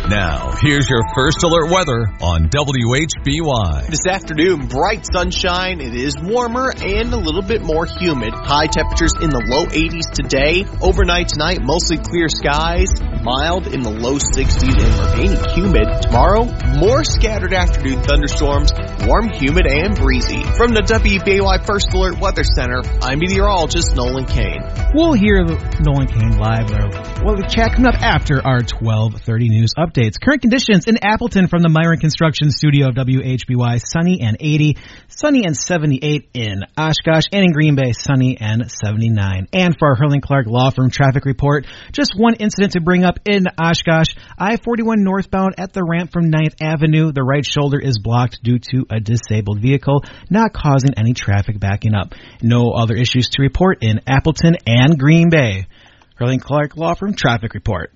Now, here's your first alert weather on WHBY. This afternoon, bright sunshine. It is warmer and a little bit more humid. High temperatures in the low 80s today. Overnight tonight, mostly clear skies. Mild in the low 60s and remaining humid. Tomorrow, more scattered afternoon thunderstorms. Warm, humid, and breezy. From the WBAY First Alert Weather Center, I'm meteorologist Nolan Kane. We'll hear Nolan Kane live. We'll chat coming up after our 12:30 news updates. Current conditions in Appleton from the Myron Construction Studio of WHBY, sunny and 80, sunny and 78 in Oshkosh, and in Green Bay, sunny and 79. And for our Hurling Clark Law Firm traffic report, just one incident to bring up in Oshkosh. I-41 northbound at the ramp from 9th Avenue. The right shoulder is blocked due to a disabled vehicle, not causing any traffic backing up. No other issues to report in Appleton and Green Bay. Hurling Clark Law Firm traffic report.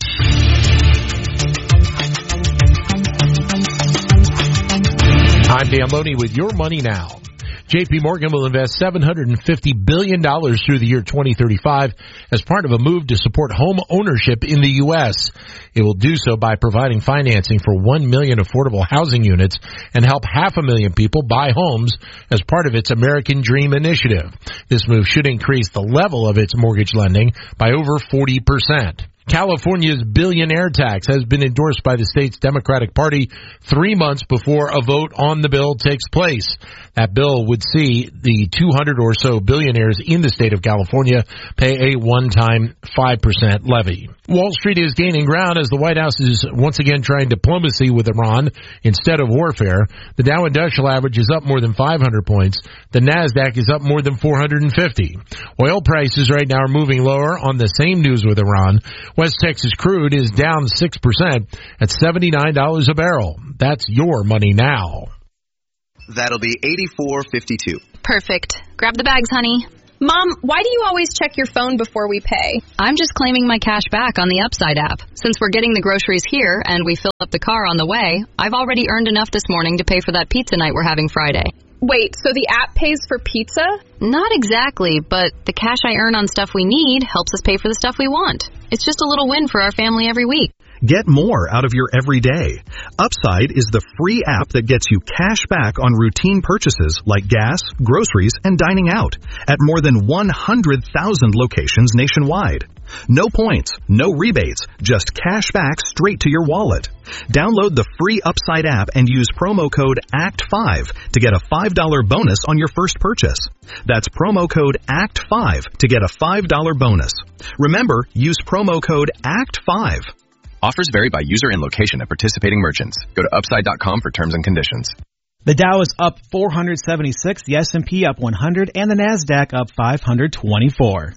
I'm Dan Loney with Your Money Now. J.P. Morgan will invest $750 billion through the year 2035 as part of a move to support home ownership in the U.S. It will do so by providing financing for 1 million affordable housing units and help 500,000 people buy homes as part of its American Dream initiative. This move should increase the level of its mortgage lending by over 40%. California's billionaire tax has been endorsed by the state's Democratic Party 3 months before a vote on the bill takes place. That bill would see the 200 or so billionaires in the state of California pay a one-time 5% levy. Wall Street is gaining ground as the White House is once again trying diplomacy with Iran instead of warfare. The Dow Industrial Average is up more than 500 points. The Nasdaq is up more than 450. Oil prices right now are moving lower on the same news with Iran. West Texas crude is down 6% at $79 a barrel. That's Your Money Now. That'll be $84.52. Perfect. Grab the bags, honey. Mom, why do you always check your phone before we pay? I'm just claiming my cash back on the Upside app. Since we're getting the groceries here and we fill up the car on the way, I've already earned enough this morning to pay for that pizza night we're having Friday. Wait, so the app pays for pizza? Not exactly, but the cash I earn on stuff we need helps us pay for the stuff we want. It's just a little win for our family every week. Get more out of your everyday. Upside is the free app that gets you cash back on routine purchases like gas, groceries, and dining out at more than 100,000 locations nationwide. No points, no rebates, just cash back straight to your wallet. Download the free Upside app and use promo code ACT5 to get a $5 bonus on your first purchase. That's promo code ACT5 to get a $5 bonus. Remember, use promo code ACT5. Offers vary by user and location at participating merchants. Go to upside.com for terms and conditions. The Dow is up 476, the S&P up 100, and the Nasdaq up 524.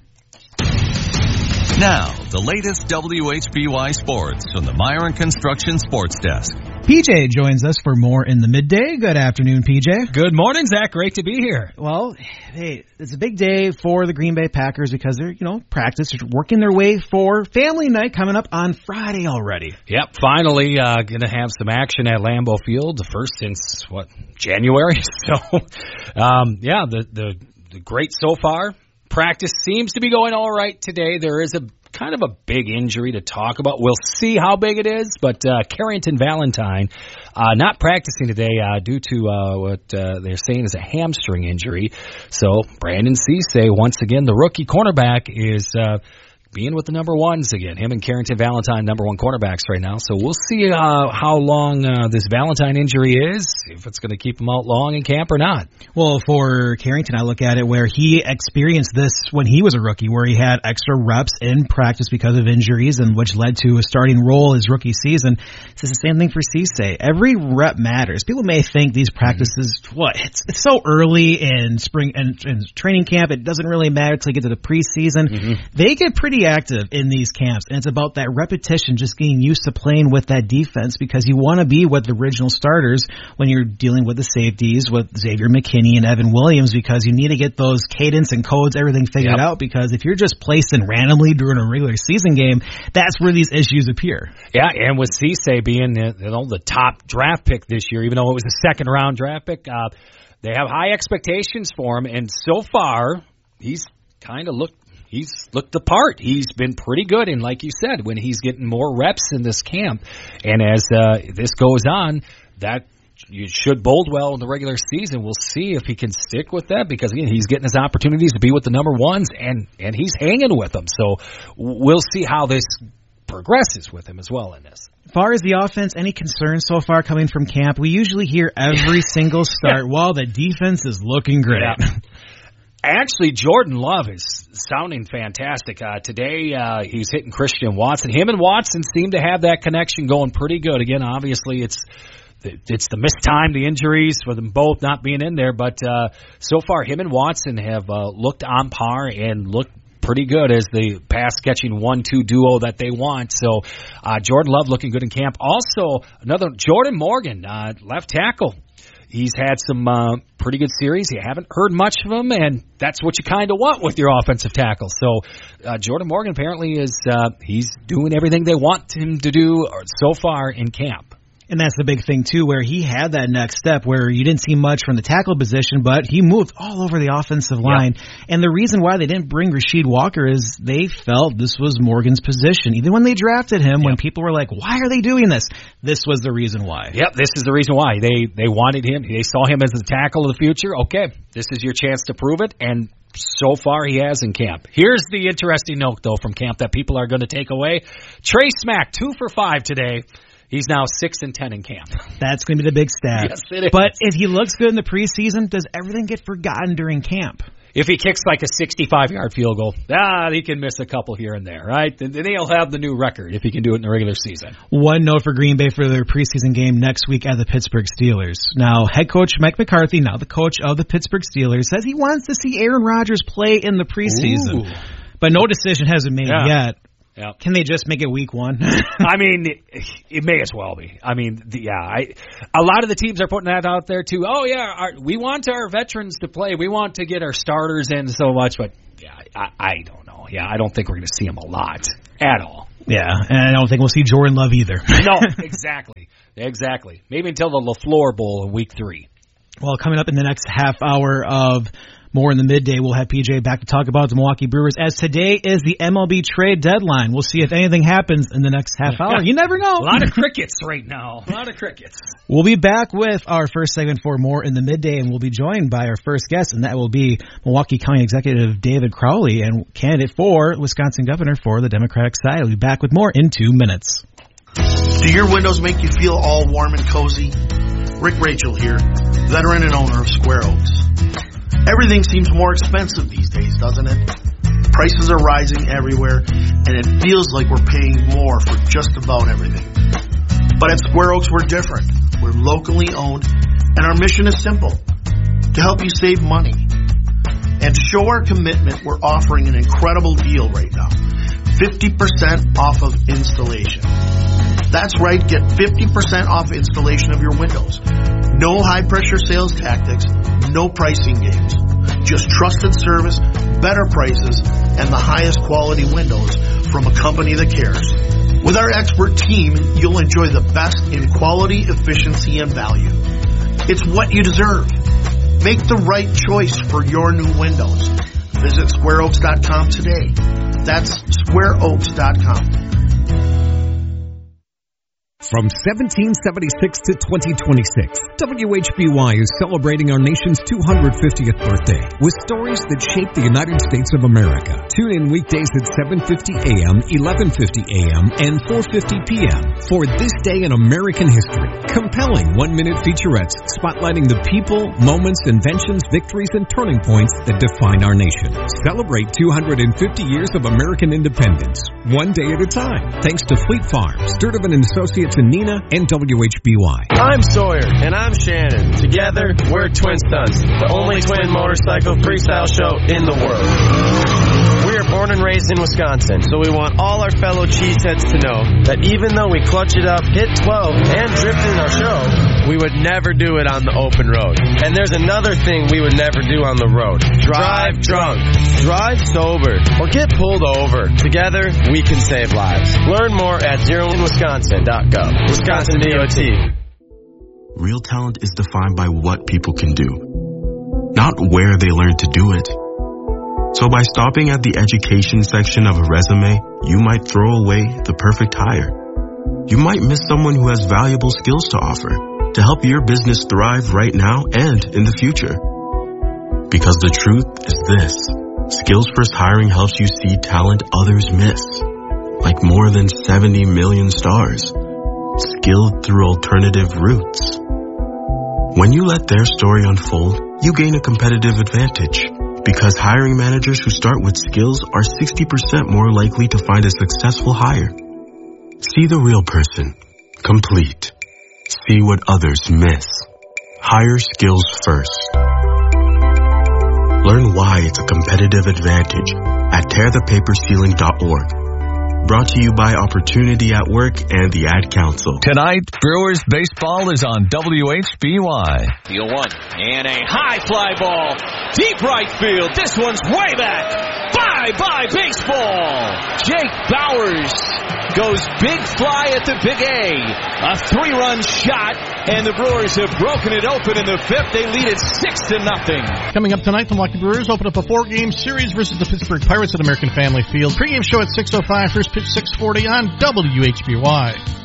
Now, the latest WHBY sports from the Myron Construction Sports Desk. PJ joins us for more in the midday. Good afternoon, PJ. Good morning, Zach. Great to be here. Well, hey, it's a big day for the Green Bay Packers because they're, working their way for family night coming up on Friday already. Yep, finally going to have some action at Lambeau Field, the first since, January? So, the great so far. Practice seems to be going all right today. There is a kind of a big injury to talk about. We'll see how big it is, but Carrington Valentine not practicing today due to what they're saying is a hamstring injury. So Brandon Cisse, once again, the rookie cornerback, is being with the number ones again. Him and Carrington Valentine, number one cornerbacks right now. So we'll see how long this Valentine injury is, if it's going to keep him out long in camp or not. Well, for Carrington, I look at it where he experienced this when he was a rookie, where he had extra reps in practice because of injuries, and which led to a starting role his rookie season. It's the same thing for Cisse. Every rep matters. People may think these practices, it's so early in spring and training camp, it doesn't really matter until you get to the preseason. Mm-hmm. They get pretty active in these camps, and it's about that repetition, just getting used to playing with that defense, because you want to be with the original starters when you're dealing with the safeties, with Xavier McKinney and Evan Williams, because you need to get those cadence and codes, everything figured out, because if you're just placing randomly during a regular season game, that's where these issues appear. Yeah, and with Cisse being the top draft pick this year, even though it was a second round draft pick, they have high expectations for him, and so far he's kind of looked he's looked the part. He's been pretty good, and like you said, when he's getting more reps in this camp, and as this goes on, that you should bode well in the regular season. We'll see if he can stick with that, because again, he's getting his opportunities to be with the number ones, and he's hanging with them. So we'll see how this progresses with him as well in this. As far as the offense, any concerns so far coming from camp? We usually hear every single start, well, the defense is looking great. Yeah. Actually, Jordan Love is sounding fantastic. Today, he's hitting Christian Watson. Him and Watson seem to have that connection going pretty good. Again, obviously, it's the missed time, the injuries for them both not being in there. But so far, him and Watson have looked on par and looked pretty good as the pass-catching 1-2 duo that they want. So Jordan Love looking good in camp. Also, another Jordan Morgan, left tackle. He's had some pretty good series. You haven't heard much of him, and that's what you kind of want with your offensive tackle. So Jordan Morgan apparently is he's doing everything they want him to do so far in camp. And that's the big thing, too, where he had that next step where you didn't see much from the tackle position, but he moved all over the offensive line. Yep. And the reason why they didn't bring Rasheed Walker is they felt this was Morgan's position. Even when they drafted him, when people were like, why are they doing this? This was the reason why. Yep, this is the reason why. They wanted him. They saw him as the tackle of the future. Okay, this is your chance to prove it, and so far he has in camp. Here's the interesting note, though, from camp that people are going to take away. Trey Smack, 2 for 5 today. He's now 6-10 in camp. That's going to be the big stat. Yes, it is. But if he looks good in the preseason, does everything get forgotten during camp? If he kicks like a 65-yard field goal, he can miss a couple here and there, right? Then he'll have the new record if he can do it in the regular season. One note for Green Bay for their preseason game next week at the Pittsburgh Steelers. Now, head coach Mike McCarthy, now the coach of the Pittsburgh Steelers, says he wants to see Aaron Rodgers play in the preseason. Ooh. But no decision has been made yet. Yeah. Can they just make it week 1? I mean, it may as well be. I mean, a lot of the teams are putting that out there too. Oh yeah, we want our veterans to play. We want to get our starters in so much, but I don't know. Yeah, I don't think we're going to see them a lot at all. Yeah, and I don't think we'll see Jordan Love either. No, exactly. Maybe until the LaFleur Bowl in week 3. Well, coming up in the next half hour of More in the Midday, we'll have PJ back to talk about the Milwaukee Brewers, as today is the MLB trade deadline. We'll see if anything happens in the next half hour. You never know. A lot of crickets right now. A lot of crickets. We'll be back with our first segment for More in the Midday, and we'll be joined by our first guest, and that will be Milwaukee County Executive David Crowley, and candidate for Wisconsin Governor for the Democratic side. We'll be back with more in 2 minutes. Do your windows make you feel all warm and cozy? Rick Rachel here, veteran and owner of Square Oaks. Everything seems more expensive these days, doesn't it? Prices are rising everywhere, and it feels like we're paying more for just about everything. But at Square Oaks, we're different. We're locally owned, and our mission is simple: to help you save money. And to show our commitment, we're offering an incredible deal right now. 50% off of installation. That's right, get 50% off installation of your windows. No high-pressure sales tactics, no pricing games. Just trusted service, better prices, and the highest quality windows from a company that cares. With our expert team, you'll enjoy the best in quality, efficiency, and value. It's what you deserve. Make the right choice for your new windows. Visit SquareOaks.com today. That's SquareOaks.com. From 1776 to 2026, WHBY is celebrating our nation's 250th birthday with stories that shape the United States of America. Tune in weekdays at 7:50 a.m., 11:50 a.m., and 4:50 p.m. for This Day in American History. Compelling one-minute featurettes spotlighting the people, moments, inventions, victories, and turning points that define our nation. Celebrate 250 years of American independence, one day at a time. Thanks to Fleet Farm, Sturtevant & Associates in Neenah, and WHBY. I'm Sawyer, and I'm Shannon. Together, we're Twin Stunts, the only twin motorcycle freestyle show in the world. We are born and raised in Wisconsin, so we want all our fellow cheeseheads to know that even though we clutch it up, hit 12, and drift in our show, we would never do it on the open road. And there's another thing we would never do on the road. Drive drunk, drive sober, or get pulled over. Together, we can save lives. Learn more at zeroinwisconsin.gov. Wisconsin DOT. Real talent is defined by what people can do, not where they learn to do it. So by stopping at the education section of a resume, you might throw away the perfect hire. You might miss someone who has valuable skills to offer to help your business thrive right now and in the future. Because the truth is this: Skills First Hiring helps you see talent others miss, like more than 70 million stars, skilled through alternative routes. When you let their story unfold, you gain a competitive advantage, because hiring managers who start with skills are 60% more likely to find a successful hire. See the real person, complete. See what others miss. Hire skills first. Learn why it's a competitive advantage at tearthepaperceiling.org. Brought to you by Opportunity at Work and the Ad Council. Tonight, Brewers baseball is on WHBY. Deal one, and a high fly ball, deep right field. This one's way back. Bye-bye baseball. Jake Bauers goes big fly at the Big A. A 3-run shot, and the Brewers have broken it open in the fifth. They lead it 6-0. Coming up tonight, the Milwaukee Brewers open up a 4-game series versus the Pittsburgh Pirates at American Family Field. Pre-game show at 6:05, first pitch 6:40 on WHBY.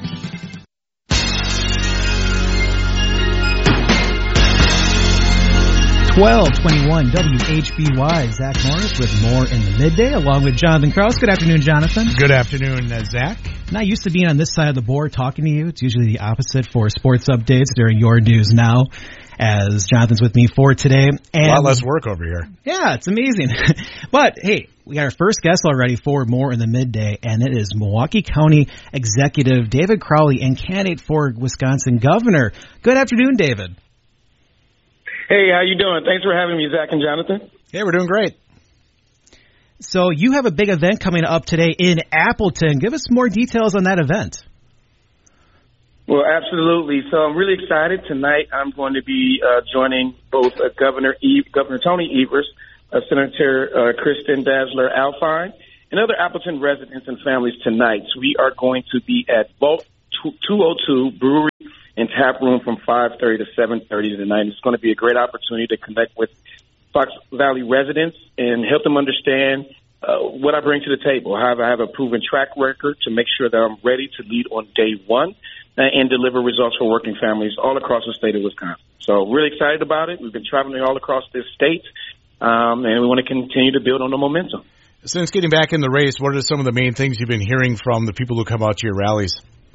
12:21 WHBY. Zach Morris with more in the midday, along with Jonathan Krause. Good afternoon, Jonathan. Good afternoon, Zach. Not used to being on this side of the board talking to you. It's usually the opposite for sports updates during your news now, as Jonathan's with me for today. And a lot less work over here. Yeah, it's amazing. But, hey, we got our first guest already for more in the midday, and it is Milwaukee County Executive David Crowley and candidate for Wisconsin governor. Good afternoon, David. Hey, how you doing? Thanks for having me, Zach and Jonathan. Yeah, we're doing great. So you have a big event coming up today in Appleton. Give us more details on that event. Well, absolutely. So I'm really excited. Tonight I'm going to be joining both Governor Tony Evers, Senator Kristen Dazzler-Alfine, and other Appleton residents and families tonight. So we are going to be at Vault 202 Brewery and Tap Room from 5:30 to 7:30 tonight. It's going to be a great opportunity to connect with Fox Valley residents and help them understand what I bring to the table. I have a proven track record to make sure that I'm ready to lead on day one and deliver results for working families all across the state of Wisconsin. So really excited about it. We've been traveling all across this state, and we want to continue to build on the momentum. Since getting back in the race, what are some of the main things you've been hearing from the people who come out to your rallies?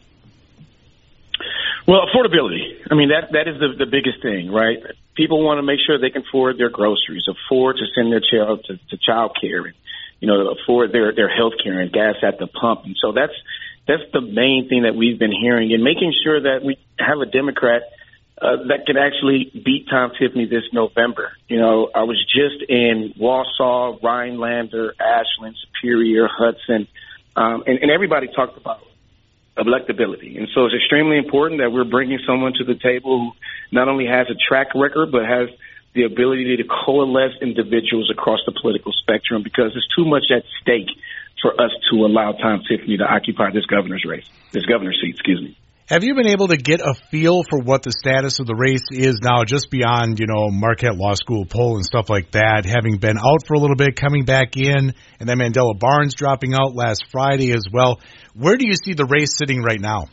Well, affordability. I mean, that is the biggest thing, right? People want to make sure they can afford their groceries, afford to send their child to child care, and, afford their health care and gas at the pump. And so that's the main thing that we've been hearing, and making sure that we have a Democrat that can actually beat Tom Tiffany this November. I was just in Wausau, Rhinelander, Ashland, Superior, Hudson, and everybody talked about electability. And so it's extremely important that we're bringing someone to the table who not only has a track record, but has the ability to coalesce individuals across the political spectrum, because there's too much at stake for us to allow Tom Tiffany to occupy this governor's seat, excuse me. Have you been able to get a feel for what the status of the race is now, just beyond, Marquette Law School poll and stuff like that, having been out for a little bit, coming back in, and then Mandela Barnes dropping out last Friday as well? Where do you see the race sitting right now?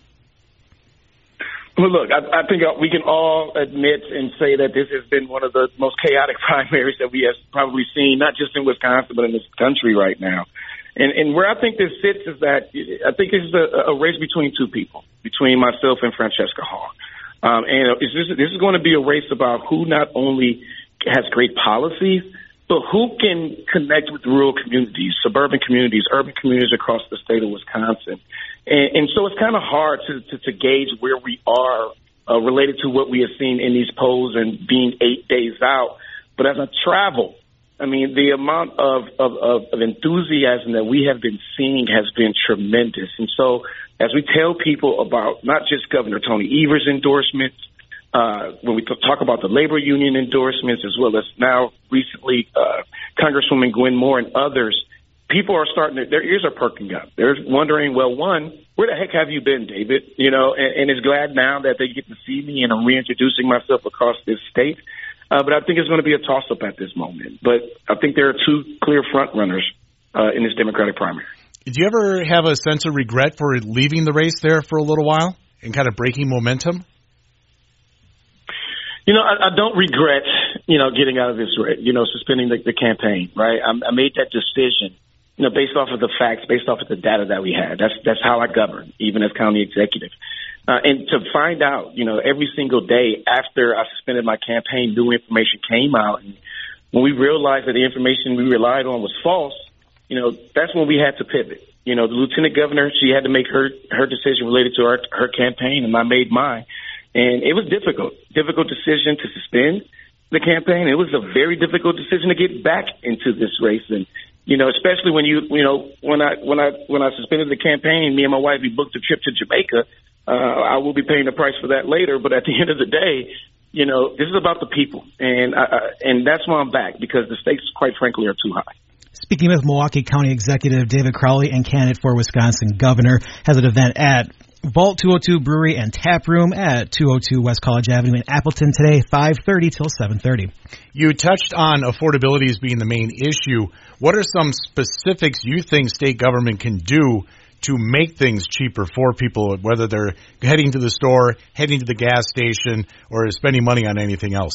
Well, look, I think we can all admit and say that this has been one of the most chaotic primaries that we have probably seen, not just in Wisconsin, but in this country right now. And where I think this sits is that I think this is a race between two people, between myself and Francesca Hall. And this is going to be a race about who not only has great policies, but who can connect with rural communities, suburban communities, urban communities across the state of Wisconsin. And so it's kind of hard to gauge where we are related to what we have seen in these polls and being 8 days out. But as I travel, I mean, the amount of enthusiasm that we have been seeing has been tremendous. And so as we tell people about not just Governor Tony Evers' endorsements, when we talk about the labor union endorsements, as well as now recently Congresswoman Gwen Moore and others, people are their ears are perking up. They're wondering, well, one, where the heck have you been, David? And is glad now that they get to see me and I'm reintroducing myself across this state. But I think it's going to be a toss-up at this moment. But I think there are two clear front runners in this Democratic primary. Did you ever have a sense of regret for leaving the race there for a little while and kind of breaking momentum? I don't regret, getting out of this race, suspending the campaign, right? I made that decision, based off of the facts, based off of the data that we had. That's how I govern, even as county executive. And to find out, every single day after I suspended my campaign, new information came out. And when we realized that the information we relied on was false, that's when we had to pivot. The lieutenant governor, she had to make her decision related to her campaign, and I made mine. And it was difficult decision to suspend the campaign. It was a very difficult decision to get back into this race. And, especially when when I suspended the campaign, me and my wife, we booked a trip to Jamaica. I will be paying the price for that later. But at the end of the day, this is about the people. And that's why I'm back, because the stakes, quite frankly, are too high. Speaking with Milwaukee County Executive David Crowley and candidate for Wisconsin governor, has an event at Vault 202 Brewery and Tap Room at 202 West College Avenue in Appleton today, 5:30 till 7:30. You touched on affordability as being the main issue. What are some specifics you think state government can do to make things cheaper for people, whether they're heading to the store, heading to the gas station, or spending money on anything else?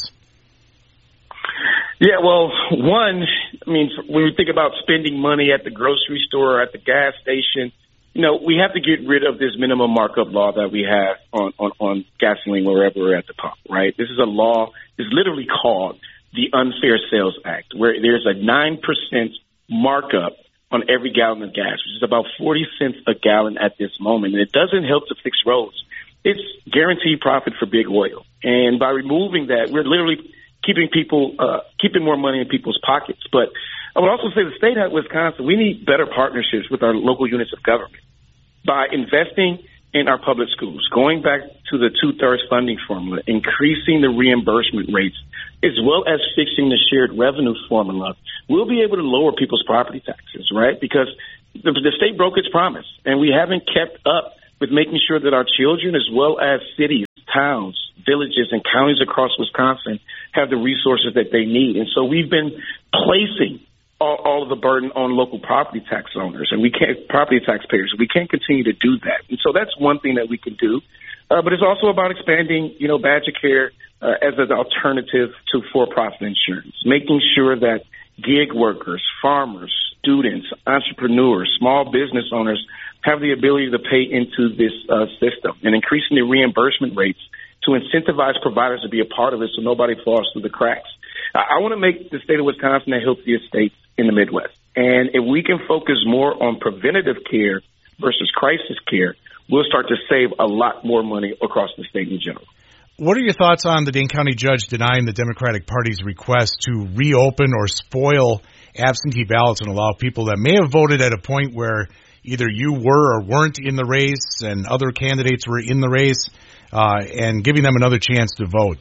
Yeah, well, one, when we think about spending money at the grocery store or at the gas station, we have to get rid of this minimum markup law that we have on gasoline wherever we're at the pump, right? This is a law, it's literally called the Unfair Sales Act, where there's a 9% markup on every gallon of gas, which is about 40 cents a gallon at this moment. And it doesn't help to fix roads. It's guaranteed profit for big oil. And by removing that, we're literally keeping more money in people's pockets. But I would also say the state of Wisconsin, we need better partnerships with our local units of government by investing in our public schools, going back to the 2/3 funding formula, increasing the reimbursement rates, as well as fixing the shared revenue formula. We'll be able to lower people's property taxes, right? Because the state broke its promise, and we haven't kept up with making sure that our children, as well as cities, towns, villages, and counties across Wisconsin have the resources that they need. And so we've been placing all of the burden on local property tax owners and property taxpayers. We can't continue to do that. And so that's one thing that we can do. But it's also about expanding, Badger Care as an alternative to for-profit insurance, making sure that gig workers, farmers, students, entrepreneurs, small business owners have the ability to pay into this system, and increasing the reimbursement rates to incentivize providers to be a part of it so nobody falls through the cracks. I want to make the state of Wisconsin the healthiest state in the Midwest. And if we can focus more on preventative care versus crisis care, we'll start to save a lot more money across the state in general. What are your thoughts on the Dane County judge denying the Democratic Party's request to reopen or spoil absentee ballots and allow people that may have voted at a point where either you were or weren't in the race and other candidates were in the race, and giving them another chance to vote?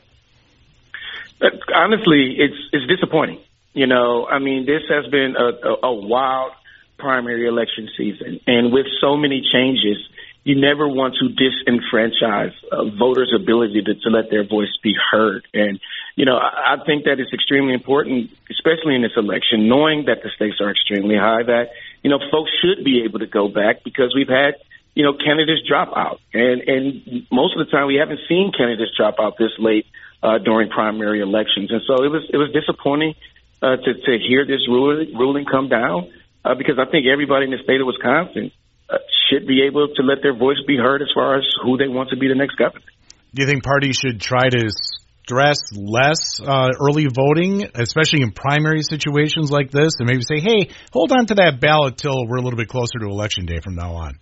Honestly, it's disappointing. This has been a wild primary election season, and with so many changes, you never want to disenfranchise voters' ability to let their voice be heard. And, I think that it's extremely important, especially in this election, knowing that the stakes are extremely high, that, folks should be able to go back, because we've had, candidates drop out. And most of the time we haven't seen candidates drop out this late during primary elections. And so it was disappointing to hear this ruling come down, because I think everybody in the state of Wisconsin should be able to let their voice be heard as far as who they want to be the next governor. Do you think parties should try to stress less early voting, especially in primary situations like this, and maybe say, hey, hold on to that ballot till we're a little bit closer to Election Day from now on?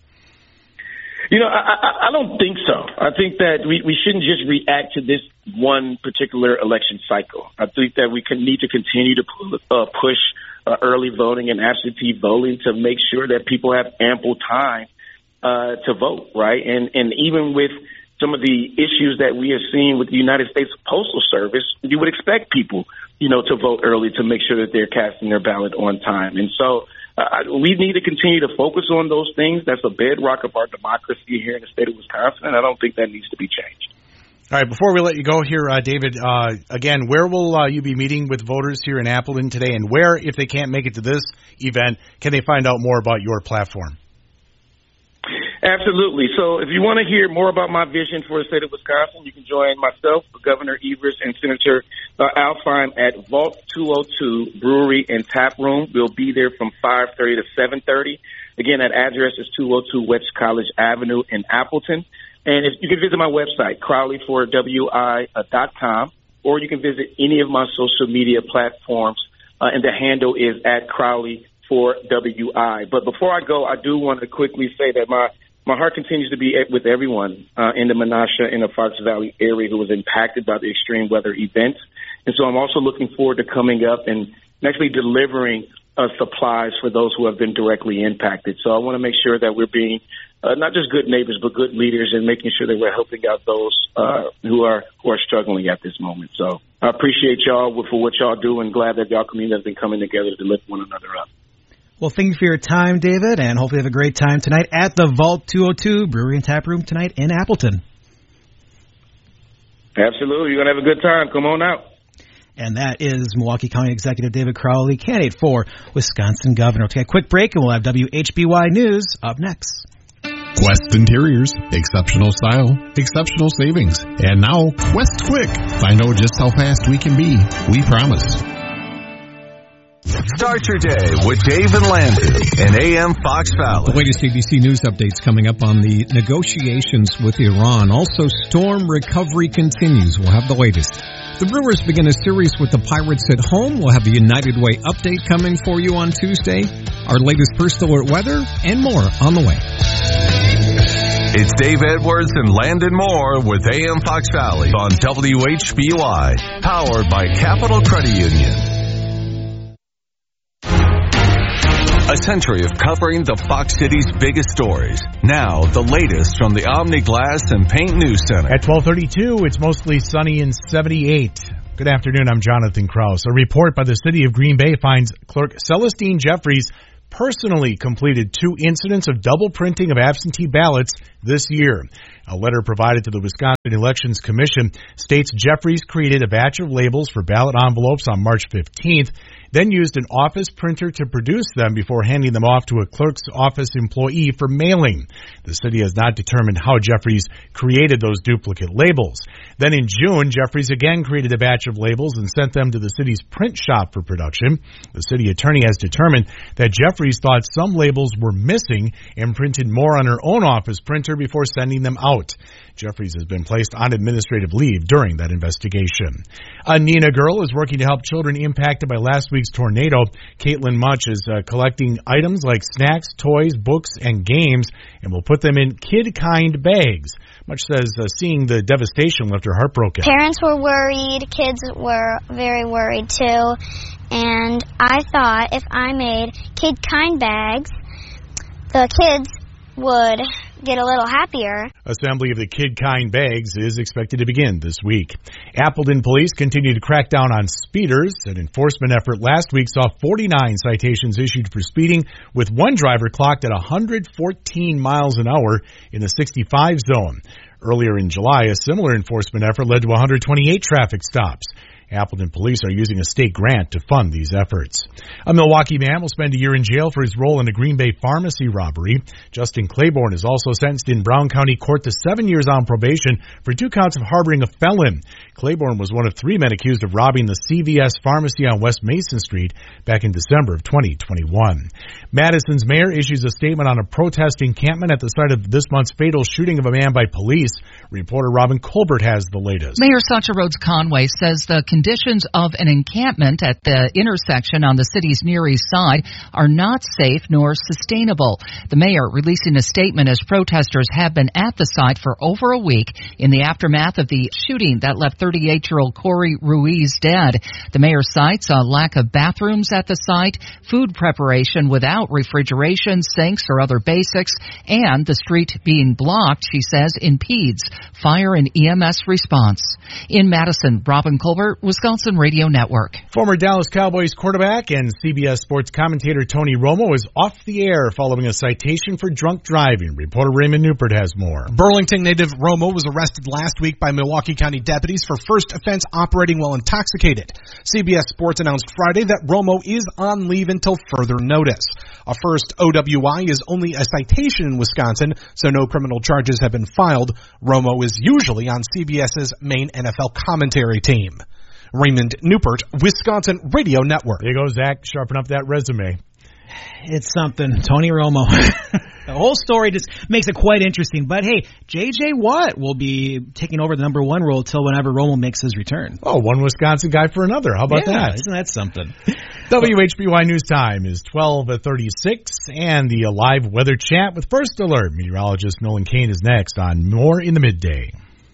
I don't think so. I think that we shouldn't just react to this one particular election cycle. I think that we need to continue to push early voting and absentee voting to make sure that people have ample time to vote, right? And even with some of the issues that we have seen with the United States Postal Service, you would expect people, to vote early to make sure that they're casting their ballot on time. And so we need to continue to focus on those things. That's a bedrock of our democracy here in the state of Wisconsin, and I don't think that needs to be changed. All right, before we let you go here, David, again, where will you be meeting with voters here in Appleton today, and where, if they can't make it to this event, can they find out more about your platform? Absolutely. So if you want to hear more about my vision for the state of Wisconsin, you can join myself, Governor Evers, and Senator Al Fine at Vault 202 Brewery and Tap Room. We'll be there from 5:30 to 7:30. Again, that address is 202 West College Avenue in Appleton. And if you can visit my website, crowley4wi.com, or you can visit any of my social media platforms, and the handle is at Crowley4WI. But before I go, I do want to quickly say that my heart continues to be with everyone in the Menasha and the Fox Valley area who was impacted by the extreme weather events. And so I'm also looking forward to coming up and actually delivering supplies for those who have been directly impacted. So I want to make sure that we're being not just good neighbors, but good leaders, and making sure that we're helping out those who are struggling at this moment. So I appreciate y'all for what y'all do, and glad that y'all community has been coming together to lift one another up. Well, thank you for your time, David, and hopefully you have a great time tonight at the Vault 202 Brewery and Tap Room tonight in Appleton. Absolutely. You're going to have a good time. Come on out. And that is Milwaukee County Executive David Crowley, candidate for Wisconsin Governor. We'll take a quick break, and we'll have WHBY News up next. Quest Interiors, exceptional style, exceptional savings. And now, Quest Quick. Find out just how fast we can be. We promise. Start your day with Dave and Landon in AM Fox Valley. The latest ABC News updates coming up on the negotiations with Iran. Also, storm recovery continues. We'll have the latest. The Brewers begin a series with the Pirates at home. We'll have the United Way update coming for you on Tuesday. Our latest First Alert weather and more on the way. It's Dave Edwards and Landon Moore with AM Fox Valley on WHBY, powered by Capital Credit Union. A century of covering the Fox City's biggest stories. Now, the latest from the Omni Glass and Paint News Center. At 12:32, it's mostly sunny and 78. Good afternoon, I'm Jonathan Krause. A report by the City of Green Bay finds Clerk Celestine Jeffries personally completed 2 incidents of double printing of absentee ballots this year. A letter provided to the Wisconsin Elections Commission states Jeffries created a batch of labels for ballot envelopes on March 15th, then used an office printer to produce them before handing them off to a clerk's office employee for mailing. The city has not determined how Jeffries created those duplicate labels. Then in June, Jeffries again created a batch of labels and sent them to the city's print shop for production. The city attorney has determined that Jeffries thought some labels were missing and printed more on her own office printer before sending them out. Jeffries has been placed on administrative leave during that investigation. A Neenah girl is working to help children impacted by last week's tornado. Caitlin Much is collecting items like snacks, toys, books, and games, and will put them in kid-kind bags. Much says seeing the devastation left her heartbroken. Parents were worried, kids were very worried too, and I thought if I made kid-kind bags, the kids would get a little happier. Assembly of the kid-kind bags is expected to begin this week. Appleton police continue to crack down on speeders. An enforcement effort last week saw 49 citations issued for speeding, with one driver clocked at 114 miles an hour in the 65 zone. Earlier in July, a similar enforcement effort led to 128 traffic stops. Appleton police are using a state grant to fund these efforts. A Milwaukee man will spend a year in jail for his role in a Green Bay pharmacy robbery. Justin Claiborne is also sentenced in Brown County Court to 7 years on probation for 2 counts of harboring a felon. Claiborne was one of 3 men accused of robbing the CVS pharmacy on West Mason Street back in December of 2021. Madison's mayor issues a statement on a protest encampment at the site of this month's fatal shooting of a man by police. Reporter Robin Colbert has the latest. Mayor Sacha Rhodes Conway says the conditions of an encampment at the intersection on the city's Near East Side are not safe nor sustainable. The mayor releasing a statement as protesters have been at the site for over a week in the aftermath of the shooting that left 38-year-old Corey Ruiz dead. The mayor cites a lack of bathrooms at the site, food preparation without refrigeration, sinks, or other basics, and the street being blocked, she says, impedes fire and EMS response. In Madison, Robin Colbert Wisconsin Radio Network. Former Dallas Cowboys quarterback and CBS Sports commentator Tony Romo is off the air following a citation for drunk driving. Reporter Raymond Newport has more. Burlington native Romo was arrested last week by Milwaukee County deputies for first offense operating while intoxicated. CBS Sports announced Friday that Romo is on leave until further notice. A first OWI is only a citation in Wisconsin, so no criminal charges have been filed. Romo is usually on CBS's main NFL commentary team. Raymond Newport, Wisconsin Radio Network. There you go, Zach. Sharpen up that resume. It's something. Tony Romo. The whole story just makes it quite interesting. But, hey, J.J. Watt will be taking over the number one role till whenever Romo makes his return. Oh, one Wisconsin guy for another. How about that? Isn't that something? WHBY News Time is 12:36, and the live weather chat with First Alert meteorologist Nolan Kane is next on More in the Midday.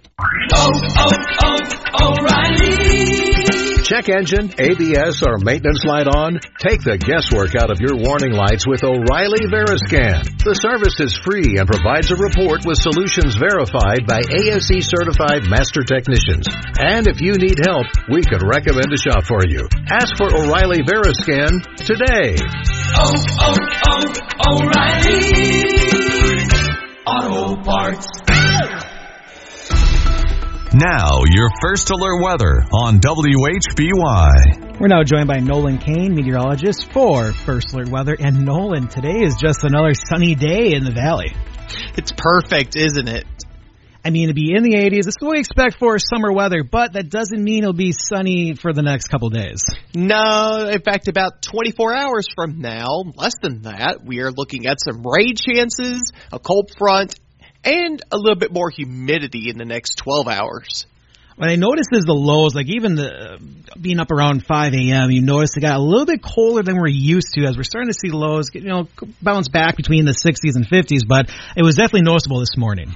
O'Reilly. Check engine, ABS, or maintenance light on? Take the guesswork out of your warning lights with O'Reilly Veriscan. The service is free and provides a report with solutions verified by ASE certified master technicians. And if you need help, we could recommend a shop for you. Ask for O'Reilly Veriscan today. O'Reilly Auto Parts. Now, your First Alert weather on WHBY. We're now joined by Nolan Kane, meteorologist for First Alert Weather. And Nolan, today is just another sunny day in the valley. It's perfect, isn't it? I mean, to be in the 80s, it's what we expect for summer weather, but that doesn't mean it'll be sunny for the next couple days. No, in fact, about 24 hours from now, less than that, we are looking at some rain chances, a cold front, and a little bit more humidity in the next 12 hours. What I noticed is the lows, like even the being up around 5 a.m., you notice they got a little bit colder than we're used to as we're starting to see the lows, bounce back between the 60s and 50s, but it was definitely noticeable this morning.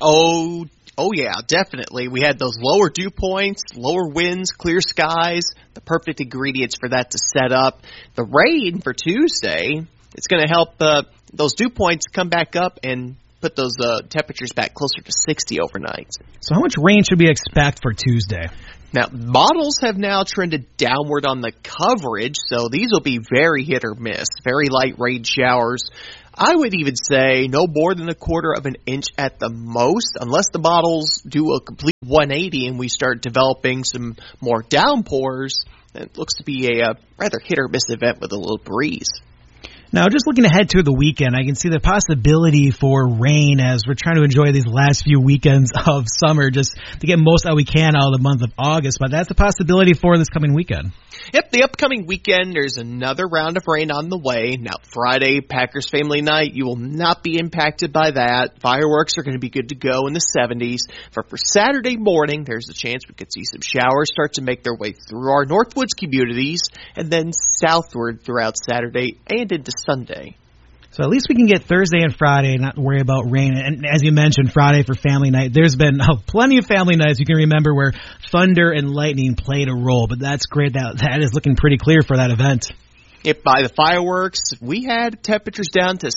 Oh yeah, definitely. We had those lower dew points, lower winds, clear skies, the perfect ingredients for that to set up. The rain for Tuesday, it's going to help those dew points come back up and put those temperatures back closer to 60 overnight. So how much rain should we expect for Tuesday? Now, models have now trended downward on the coverage, so these will be very hit or miss, very light rain showers. I would even say no more than 1/4 of an inch at the most, unless the models do a complete 180 and we start developing some more downpours. It looks to be a rather hit or miss event with a little breeze. Now, just looking ahead to the weekend, I can see the possibility for rain as we're trying to enjoy these last few weekends of summer just to get most that we can out of the month of August. But that's a possibility for this coming weekend. Yep, the upcoming weekend, there's another round of rain on the way. Now, Friday, Packers Family Night, you will not be impacted by that. Fireworks are going to be good to go in the 70s. For Saturday morning, there's a chance we could see some showers start to make their way through our Northwoods communities and then southward throughout Saturday and into Sunday. So at least we can get Thursday and Friday and not worry about rain. And as you mentioned, Friday for family night, there's been plenty of family nights you can remember where thunder and lightning played a role. But that's great. That is looking pretty clear for that event. If by the fireworks, we had temperatures down to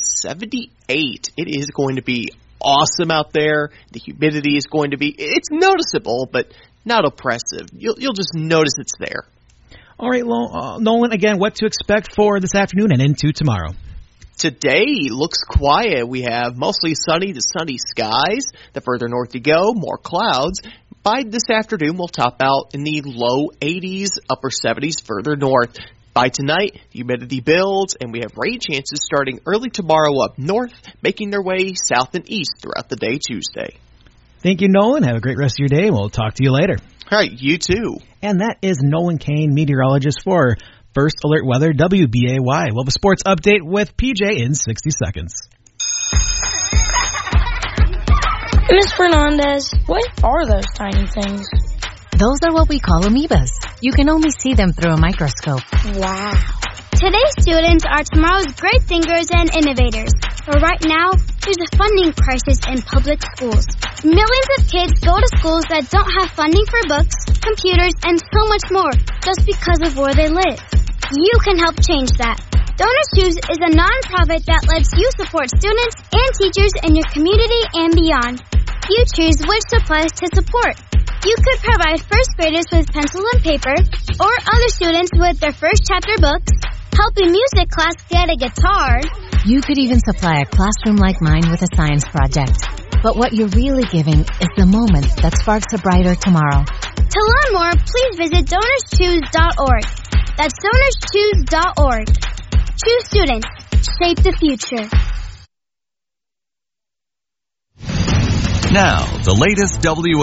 78. It is going to be awesome out there. The humidity is going to be, it's noticeable, but not oppressive. You'll just notice it's there. All right, Nolan, again, what to expect for this afternoon and into tomorrow? Today looks quiet. We have mostly sunny to sunny skies. The further north you go, more clouds. By this afternoon, we'll top out in the low 80s, upper 70s further north. By tonight, humidity builds, and we have rain chances starting early tomorrow up north, making their way south and east throughout the day Tuesday. Thank you, Nolan. Have a great rest of your day. We'll talk to you later. All right, you too. And that is Nolan Kane, meteorologist for First Alert Weather, WBAY. We'll have a sports update with PJ in 60 seconds. Ms. Fernandez, what are those tiny things? Those are what we call amoebas. You can only see them through a microscope. Wow. Today's students are tomorrow's great thinkers and innovators. But right now, there's a funding crisis in public schools. Millions of kids go to schools that don't have funding for books, computers, and so much more just because of where they live. You can help change that. DonorsChoose is a nonprofit that lets you support students and teachers in your community and beyond. You choose which supplies to support. You could provide first graders with pencil and paper, or other students with their first chapter books, help a music class get a guitar. You could even supply a classroom like mine with a science project. But what you're really giving is the moment that sparks a brighter tomorrow. To learn more, please visit DonorsChoose.org. That's DonorsChoose.org. Choose students. Shape the future. Now, the latest